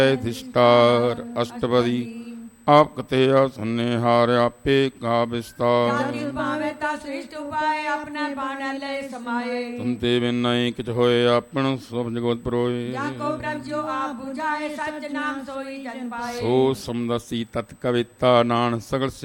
ਅਧਿਸ਼ਟਾਰ ਅਸ਼ਟਪਦੀ ਆਪ ਕਤੇ ਸੁਨੇ ਹਾਰ ਆਪੇ ਕਾ ਵਿਸਤਾਰ ਤੁਮਤੇ ਬਿਨ ਨਹੀਂ ਕਿਛ ਹੋਏ ਆਪਣ ਸਭ ਜਗਤ ਪਰੋਏ ਸੋ ਸਮਦਸੀ ਤਤ ਕਵਿਤਾ ਨਾਨਕ ਸਗਲ